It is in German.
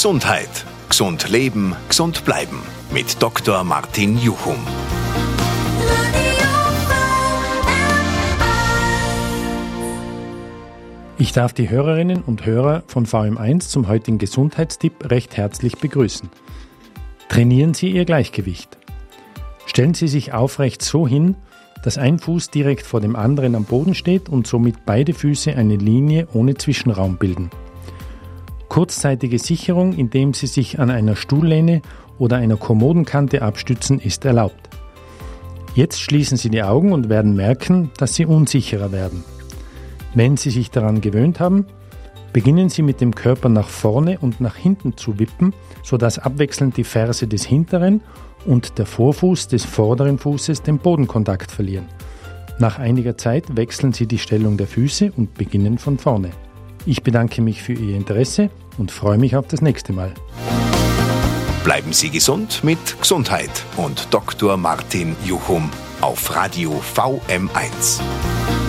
Gesundheit. Gesund leben, gesund bleiben. Mit Dr. Martin Juchum. Ich darf die Hörerinnen und Hörer von VM1 zum heutigen Gesundheitstipp recht herzlich begrüßen. Trainieren Sie Ihr Gleichgewicht. Stellen Sie sich aufrecht so hin, dass ein Fuß direkt vor dem anderen am Boden steht und somit beide Füße eine Linie ohne Zwischenraum bilden. Kurzzeitige Sicherung, indem Sie sich an einer Stuhllehne oder einer Kommodenkante abstützen, ist erlaubt. Jetzt schließen Sie die Augen und werden merken, dass Sie unsicherer werden. Wenn Sie sich daran gewöhnt haben, beginnen Sie mit dem Körper nach vorne und nach hinten zu wippen, sodass abwechselnd die Ferse des hinteren und der Vorfuß des vorderen Fußes den Bodenkontakt verlieren. Nach einiger Zeit wechseln Sie die Stellung der Füße und beginnen von vorne. Ich bedanke mich für Ihr Interesse und freue mich auf das nächste Mal. Bleiben Sie gesund mit Gesundheit und Dr. Martin Juchum auf Radio VM1.